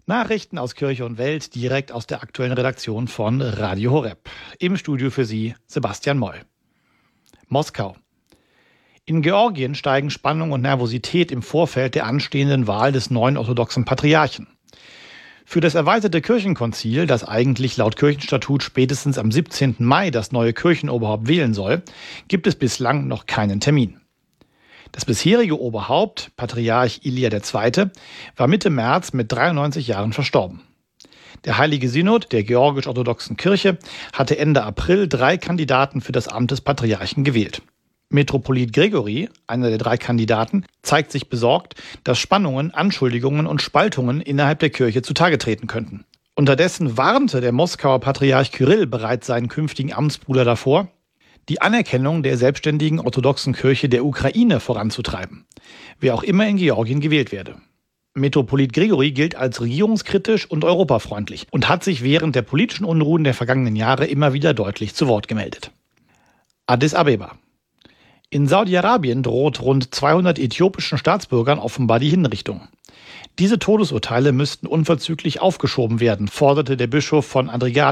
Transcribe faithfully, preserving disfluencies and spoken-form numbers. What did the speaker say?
Nachrichten aus Kirche und Welt direkt aus der aktuellen Redaktion von Radio Horeb. Im Studio für Sie Sebastian Moll. Moskau. In Georgien steigen Spannung und Nervosität im Vorfeld der anstehenden Wahl des neuen orthodoxen Patriarchen. Für das erweiterte Kirchenkonzil, das eigentlich laut Kirchenstatut spätestens am siebzehnten Mai das neue Kirchenoberhaupt wählen soll, gibt es bislang noch keinen Termin. Das bisherige Oberhaupt, Patriarch Ilia der Zweite., war Mitte März mit dreiundneunzig Jahren verstorben. Der Heilige Synod der georgisch-orthodoxen Kirche hatte Ende April drei Kandidaten für das Amt des Patriarchen gewählt. Metropolit Gregori, einer der drei Kandidaten, zeigt sich besorgt, dass Spannungen, Anschuldigungen und Spaltungen innerhalb der Kirche zutage treten könnten. Unterdessen warnte der Moskauer Patriarch Kyrill bereits seinen künftigen Amtsbruder davor, die Anerkennung der selbstständigen orthodoxen Kirche der Ukraine voranzutreiben, wer auch immer in Georgien gewählt werde. Metropolit Gregori gilt als regierungskritisch und europafreundlich und hat sich während der politischen Unruhen der vergangenen Jahre immer wieder deutlich zu Wort gemeldet. Addis Abeba. In Saudi-Arabien droht rund zweihundert äthiopischen Staatsbürgern offenbar die Hinrichtung. Diese Todesurteile müssten unverzüglich aufgeschoben werden, forderte der Bischof von Adrigat